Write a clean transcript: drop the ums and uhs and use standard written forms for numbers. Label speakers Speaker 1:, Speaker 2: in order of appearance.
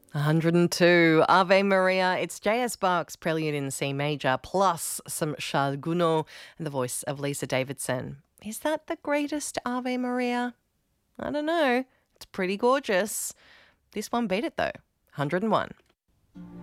Speaker 1: 102. Ave Maria. It's J.S. Bach's Prelude in C major, plus some Charles Gounod and the voice of Lisa Davidson. Is that the greatest Ave Maria? I don't know. It's pretty gorgeous. This one beat it though. 101.